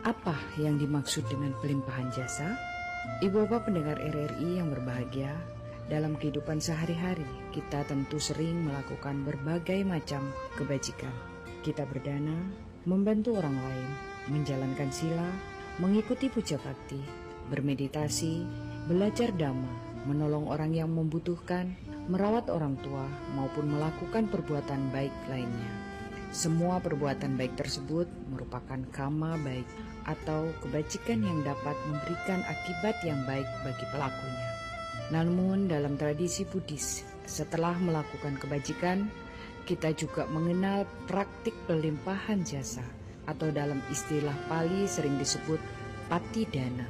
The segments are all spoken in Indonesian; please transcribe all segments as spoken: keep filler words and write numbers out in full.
Apa yang dimaksud dengan pelimpahan jasa? Ibu bapak pendengar R R I yang berbahagia, dalam kehidupan sehari-hari kita tentu sering melakukan berbagai macam kebajikan. Kita berdana, membantu orang lain, menjalankan sila, mengikuti puja bakti, bermeditasi, belajar dhamma, menolong orang yang membutuhkan, merawat orang tua, maupun melakukan perbuatan baik lainnya. Semua perbuatan baik tersebut merupakan karma baik atau kebajikan yang dapat memberikan akibat yang baik bagi pelakunya. Namun dalam tradisi Buddhis, setelah melakukan kebajikan, kita juga mengenal praktik pelimpahan jasa atau dalam istilah Pali sering disebut patidana.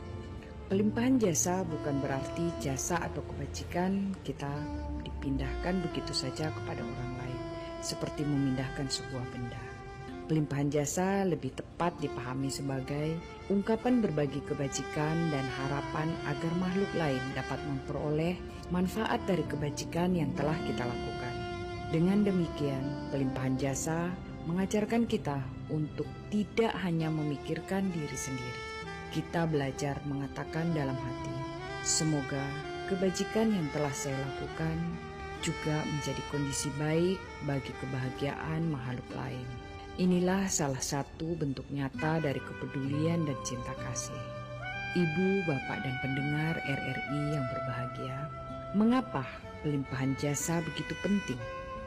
Pelimpahan jasa bukan berarti jasa atau kebajikan kita dipindahkan begitu saja kepada orang lain, seperti memindahkan sebuah benda. Pelimpahan jasa lebih tepat dipahami sebagai ungkapan berbagi kebajikan dan harapan agar makhluk lain dapat memperoleh manfaat dari kebajikan yang telah kita lakukan. Dengan demikian, pelimpahan jasa mengajarkan kita untuk tidak hanya memikirkan diri sendiri. Kita belajar mengatakan dalam hati, semoga kebajikan yang telah saya lakukan juga menjadi kondisi baik bagi kebahagiaan makhluk lain. Inilah salah satu bentuk nyata dari kepedulian dan cinta kasih. Ibu, bapak, dan pendengar R R I yang berbahagia, mengapa pelimpahan jasa begitu penting?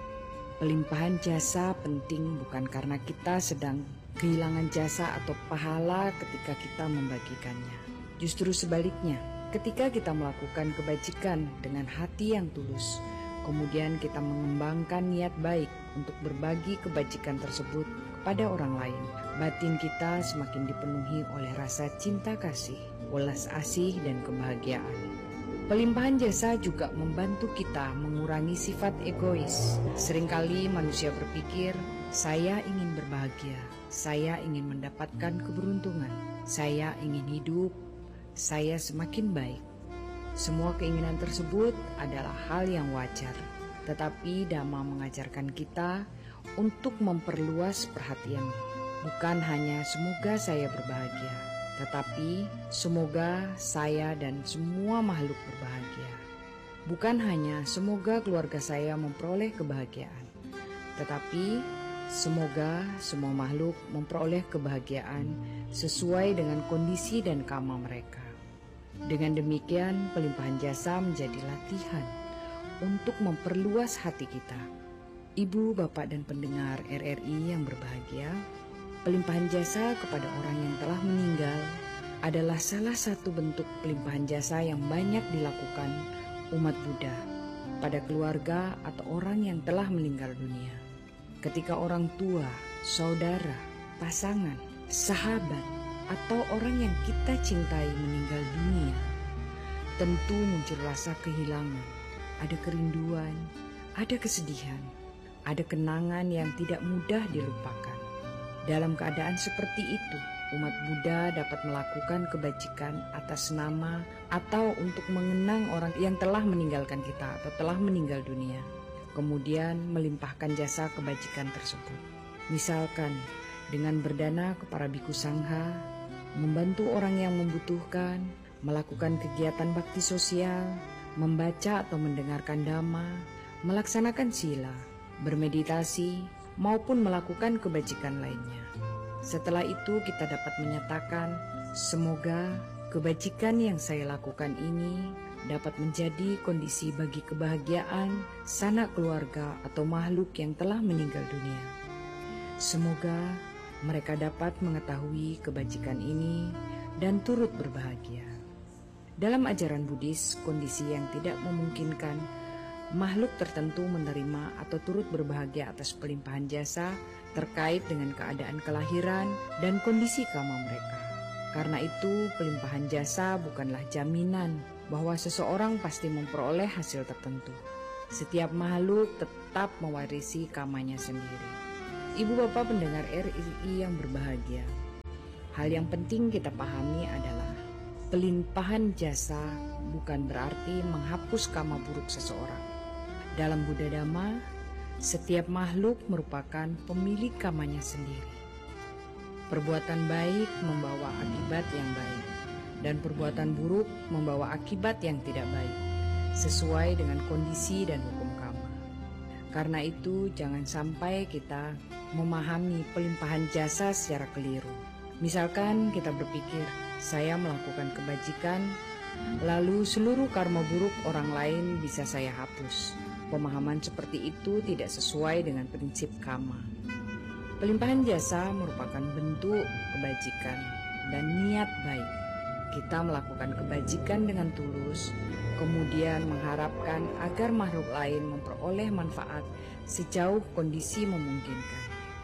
Pelimpahan jasa penting bukan karena kita sedang kehilangan jasa atau pahala ketika kita membagikannya. Justru sebaliknya, ketika kita melakukan kebajikan dengan hati yang tulus, kemudian kita mengembangkan niat baik untuk berbagi kebajikan tersebut kepada orang lain, batin kita semakin dipenuhi oleh rasa cinta kasih, welas asih, dan kebahagiaan. Pelimpahan jasa juga membantu kita mengurangi sifat egois. Seringkali manusia berpikir, saya ingin berbahagia, saya ingin mendapatkan keberuntungan, saya ingin hidup, saya semakin baik. Semua keinginan tersebut adalah hal yang wajar, tetapi Dhamma mengajarkan kita untuk memperluas perhatian. Bukan hanya semoga saya berbahagia, tetapi semoga saya dan semua makhluk berbahagia. Bukan hanya semoga keluarga saya memperoleh kebahagiaan, tetapi semoga semua makhluk memperoleh kebahagiaan sesuai dengan kondisi dan karma mereka. Dengan demikian, pelimpahan jasa menjadi latihan untuk memperluas hati kita. Ibu, bapak, dan pendengar R R I yang berbahagia, pelimpahan jasa kepada orang yang telah meninggal adalah salah satu bentuk pelimpahan jasa yang banyak dilakukan umat Buddha pada keluarga atau orang yang telah meninggal dunia. Ketika orang tua, saudara, pasangan, sahabat, atau orang yang kita cintai meninggal dunia, tentu muncul rasa kehilangan, ada kerinduan, ada kesedihan, ada kenangan yang tidak mudah dilupakan. Dalam keadaan seperti itu, umat Buddha dapat melakukan kebajikan atas nama atau untuk mengenang orang yang telah meninggalkan kita atau telah meninggal dunia, kemudian melimpahkan jasa kebajikan tersebut. Misalkan dengan berdana kepada biku sangha, membantu orang yang membutuhkan, melakukan kegiatan bakti sosial, membaca atau mendengarkan dhamma, melaksanakan sila, bermeditasi, maupun melakukan kebajikan lainnya. Setelah itu kita dapat menyatakan, semoga kebajikan yang saya lakukan ini dapat menjadi kondisi bagi kebahagiaan sanak keluarga atau makhluk yang telah meninggal dunia. Semoga mereka dapat mengetahui kebajikan ini dan turut berbahagia. Dalam ajaran Buddhis, kondisi yang tidak memungkinkan makhluk tertentu menerima atau turut berbahagia atas pelimpahan jasa terkait dengan keadaan kelahiran dan kondisi karma mereka. Karena itu, pelimpahan jasa bukanlah jaminan bahwa seseorang pasti memperoleh hasil tertentu. Setiap makhluk tetap mewarisi karmanya sendiri. Ibu bapak pendengar R R I yang berbahagia, hal yang penting kita pahami adalah pelimpahan jasa bukan berarti menghapus karma buruk seseorang. Dalam Buddha Dhamma, setiap makhluk merupakan pemilik karmanya sendiri. Perbuatan baik membawa akibat yang baik, dan perbuatan buruk membawa akibat yang tidak baik, sesuai dengan kondisi dan hukum karma. Karena itu, jangan sampai kita memahami pelimpahan jasa secara keliru. Misalkan kita berpikir, saya melakukan kebajikan, lalu seluruh karma buruk orang lain bisa saya hapus. Pemahaman seperti itu tidak sesuai dengan prinsip karma. Pelimpahan jasa merupakan bentuk kebajikan dan niat baik. Kita melakukan kebajikan dengan tulus, kemudian mengharapkan agar makhluk lain memperoleh manfaat sejauh kondisi memungkinkan.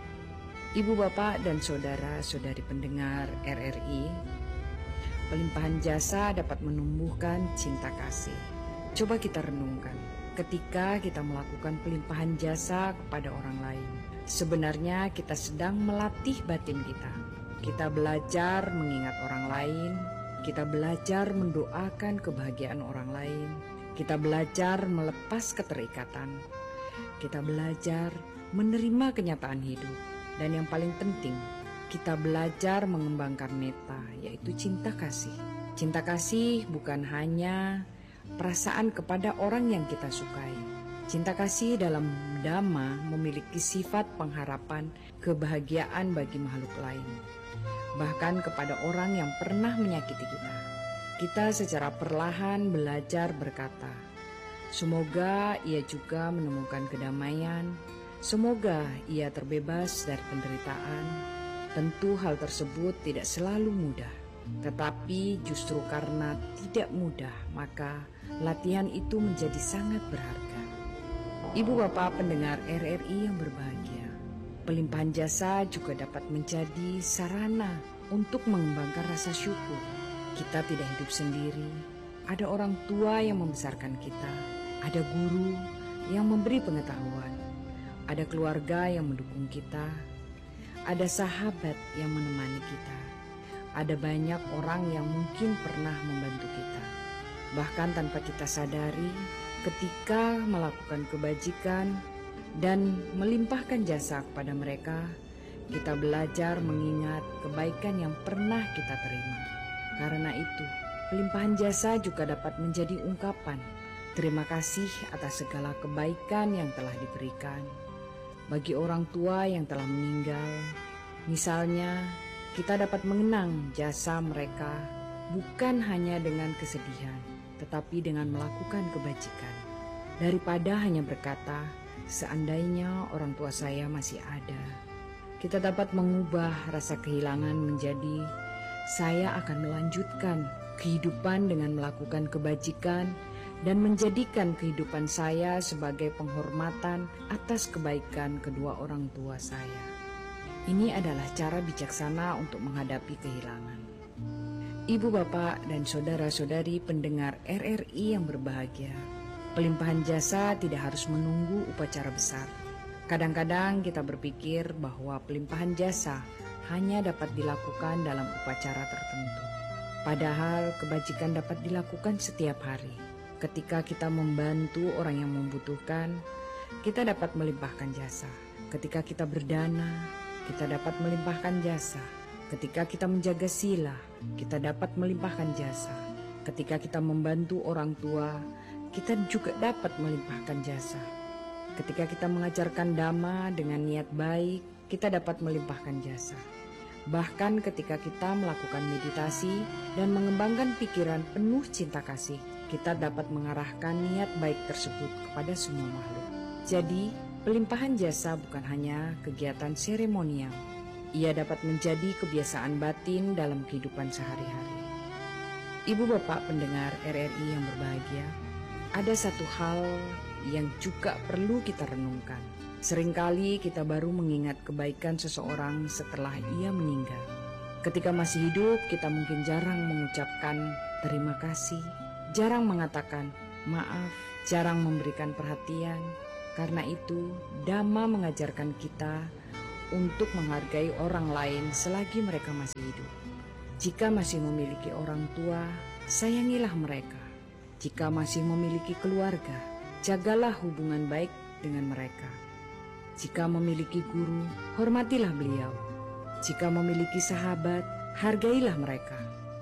Ibu, bapak, dan saudara-saudari pendengar R R I, pelimpahan jasa dapat menumbuhkan cinta kasih. Coba kita renungkan, ketika kita melakukan pelimpahan jasa kepada orang lain, sebenarnya kita sedang melatih batin kita. Kita belajar mengingat orang lain, kita belajar mendoakan kebahagiaan orang lain, kita belajar melepas keterikatan, kita belajar menerima kenyataan hidup, dan yang paling penting, kita belajar mengembangkan meta, yaitu cinta kasih. Cinta kasih bukan hanya perasaan kepada orang yang kita sukai. Cinta kasih dalam Dhamma memiliki sifat pengharapan kebahagiaan bagi makhluk lain, bahkan kepada orang yang pernah menyakiti kita. Kita secara perlahan belajar berkata, semoga ia juga menemukan kedamaian, semoga ia terbebas dari penderitaan. Tentu hal tersebut tidak selalu mudah, tetapi justru karena tidak mudah, maka latihan itu menjadi sangat berharga. Ibu bapak pendengar R R I yang berbahagia, pelimpahan jasa juga dapat menjadi sarana untuk mengembangkan rasa syukur. Kita tidak hidup sendiri, ada orang tua yang membesarkan kita, ada guru yang memberi pengetahuan, ada keluarga yang mendukung kita, ada sahabat yang menemani kita, ada banyak orang yang mungkin pernah membantu kita. Bahkan tanpa kita sadari, ketika melakukan kebajikan dan melimpahkan jasa kepada mereka, kita belajar mengingat kebaikan yang pernah kita terima. Karena itu, pelimpahan jasa juga dapat menjadi ungkapan terima kasih atas segala kebaikan yang telah diberikan. Bagi orang tua yang telah meninggal, misalnya, kita dapat mengenang jasa mereka bukan hanya dengan kesedihan, tetapi dengan melakukan kebajikan. Daripada hanya berkata, seandainya orang tua saya masih ada, kita dapat mengubah rasa kehilangan menjadi, saya akan melanjutkan kehidupan dengan melakukan kebajikan dan menjadikan kehidupan saya sebagai penghormatan atas kebaikan kedua orang tua saya. Ini adalah cara bijaksana untuk menghadapi kehilangan. Ibu, bapak, dan saudara-saudari pendengar R R I yang berbahagia, pelimpahan jasa tidak harus menunggu upacara besar. Kadang-kadang kita berpikir bahwa pelimpahan jasa hanya dapat dilakukan dalam upacara tertentu. Padahal kebajikan dapat dilakukan setiap hari. Ketika kita membantu orang yang membutuhkan, kita dapat melimpahkan jasa. Ketika kita berdana, kita dapat melimpahkan jasa. Ketika kita menjaga sila, kita dapat melimpahkan jasa. Ketika kita membantu orang tua, kita juga dapat melimpahkan jasa. Ketika kita mengajarkan dhamma dengan niat baik, kita dapat melimpahkan jasa. Bahkan ketika kita melakukan meditasi dan mengembangkan pikiran penuh cinta kasih, kita dapat mengarahkan niat baik tersebut kepada semua makhluk. Jadi, pelimpahan jasa bukan hanya kegiatan seremonial. Ia dapat menjadi kebiasaan batin dalam kehidupan sehari-hari. Ibu bapak pendengar R R I yang berbahagia, ada satu hal yang juga perlu kita renungkan. Seringkali kita baru mengingat kebaikan seseorang setelah ia meninggal. Ketika masih hidup, kita mungkin jarang mengucapkan terima kasih, jarang mengatakan maaf, jarang memberikan perhatian. Karena itu, Dhamma mengajarkan kita untuk menghargai orang lain selagi mereka masih hidup. Jika masih memiliki orang tua, sayangilah mereka. Jika masih memiliki keluarga, jagalah hubungan baik dengan mereka. Jika memiliki guru, hormatilah beliau. Jika memiliki sahabat, hargailah mereka.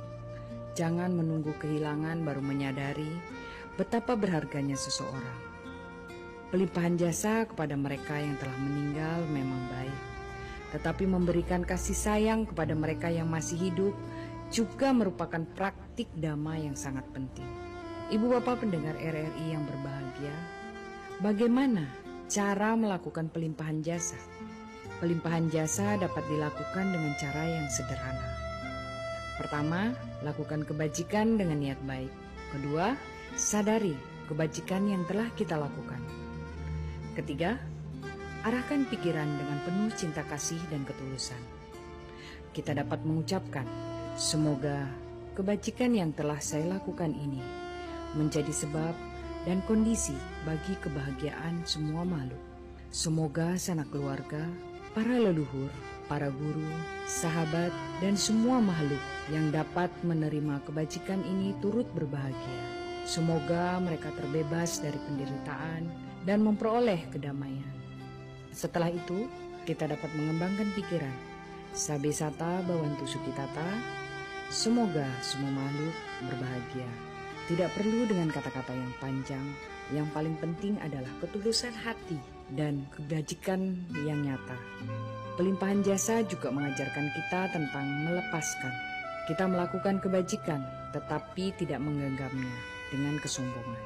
Jangan menunggu kehilangan baru menyadari betapa berharganya seseorang. Pelimpahan jasa kepada mereka yang telah meninggal memang baik, tetapi memberikan kasih sayang kepada mereka yang masih hidup juga merupakan praktik dhamma yang sangat penting. Ibu bapak pendengar R R I yang berbahagia, bagaimana cara melakukan pelimpahan jasa? Pelimpahan jasa dapat dilakukan dengan cara yang sederhana. Pertama, lakukan kebajikan dengan niat baik. Kedua, sadari kebajikan yang telah kita lakukan. Ketiga, arahkan pikiran dengan penuh cinta kasih dan ketulusan. Kita dapat mengucapkan, semoga kebajikan yang telah saya lakukan ini menjadi sebab dan kondisi bagi kebahagiaan semua makhluk. Semoga sanak keluarga, para leluhur, para guru, sahabat, dan semua makhluk yang dapat menerima kebajikan ini turut berbahagia. Semoga mereka terbebas dari penderitaan dan memperoleh kedamaian. Setelah itu, kita dapat mengembangkan pikiran. Sabe sata bawantu sukitata, semoga semua makhluk berbahagia. Tidak perlu dengan kata-kata yang panjang, yang paling penting adalah ketulusan hati dan kebajikan yang nyata. Pelimpahan jasa juga mengajarkan kita tentang melepaskan. Kita melakukan kebajikan, tetapi tidak menggenggamnya dengan kesombongan.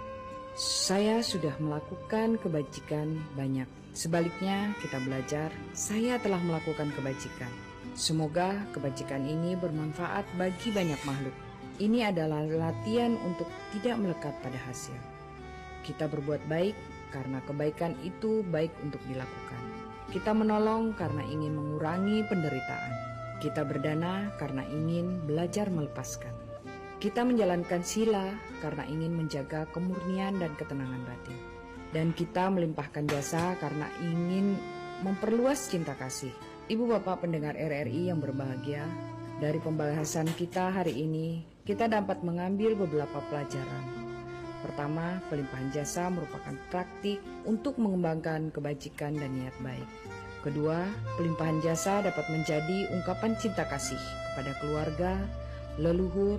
Saya sudah melakukan kebajikan banyak. Sebaliknya, kita belajar, saya telah melakukan kebajikan. Semoga kebajikan ini bermanfaat bagi banyak makhluk. Ini adalah latihan untuk tidak melekat pada hasil. Kita berbuat baik karena kebaikan itu baik untuk dilakukan. Kita menolong karena ingin mengurangi penderitaan. Kita berdana karena ingin belajar melepaskan. Kita menjalankan sila karena ingin menjaga kemurnian dan ketenangan batin. Dan kita melimpahkan jasa karena ingin memperluas cinta kasih. Ibu bapak pendengar R R I yang berbahagia, dari pembahasan kita hari ini, kita dapat mengambil beberapa pelajaran. Pertama, pelimpahan jasa merupakan praktik untuk mengembangkan kebajikan dan niat baik. Kedua, pelimpahan jasa dapat menjadi ungkapan cinta kasih kepada keluarga, leluhur,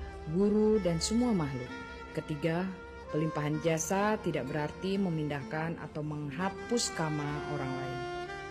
guru, dan semua makhluk. Ketiga, pelimpahan jasa tidak berarti memindahkan atau menghapus karma orang lain.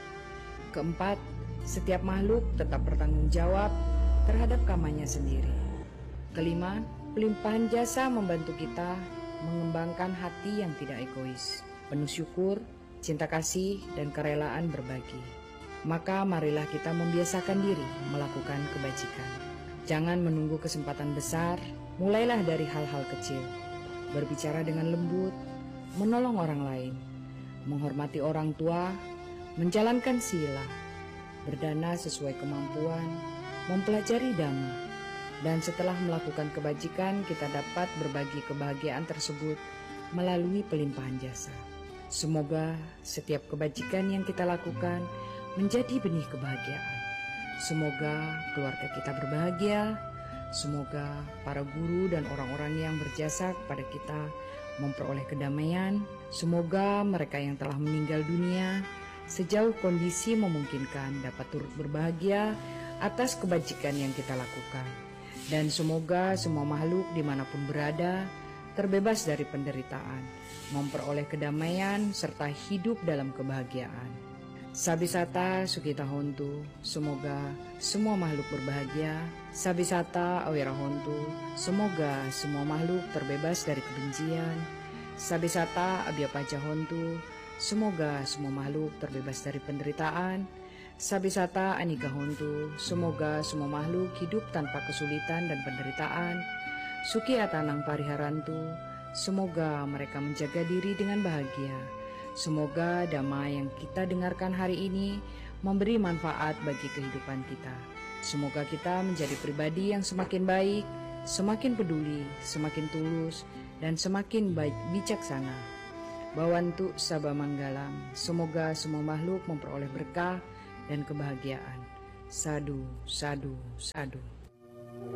Keempat, setiap makhluk tetap bertanggung jawab terhadap karmanya sendiri. Kelima, pelimpahan jasa membantu kita mengembangkan hati yang tidak egois, penuh syukur, cinta kasih, dan kerelaan berbagi. Maka marilah kita membiasakan diri melakukan kebajikan. Jangan menunggu kesempatan besar, mulailah dari hal-hal kecil. Berbicara dengan lembut, menolong orang lain, menghormati orang tua, menjalankan sila, berdana sesuai kemampuan, mempelajari dhamma, dan setelah melakukan kebajikan kita dapat berbagi kebahagiaan tersebut melalui pelimpahan jasa. Semoga setiap kebajikan yang kita lakukan menjadi benih kebahagiaan. Semoga keluarga kita berbahagia. Semoga para guru dan orang-orang yang berjasa kepada kita memperoleh kedamaian. Semoga mereka yang telah meninggal dunia sejauh kondisi memungkinkan dapat turut berbahagia atas kebajikan yang kita lakukan. Dan semoga semua makhluk dimanapun berada terbebas dari penderitaan, memperoleh kedamaian serta hidup dalam kebahagiaan. Sabisata Sukita Hontu, semoga semua makhluk berbahagia. Sabisata Awira Hontu, semoga semua makhluk terbebas dari kebencian. Sabisata Abhyapaja Hontu, semoga semua makhluk terbebas dari penderitaan. Sabisata Anika Hontu, semoga semua makhluk hidup tanpa kesulitan dan penderitaan. Suki Atanang Pariharantu, semoga mereka menjaga diri dengan bahagia. Semoga dhamma yang kita dengarkan hari ini memberi manfaat bagi kehidupan kita. Semoga kita menjadi pribadi yang semakin baik, semakin peduli, semakin tulus, dan semakin baik bijaksana. Bawantu Sabha Manggalam, semoga semua makhluk memperoleh berkah dan kebahagiaan. Sadu, sadu, sadu.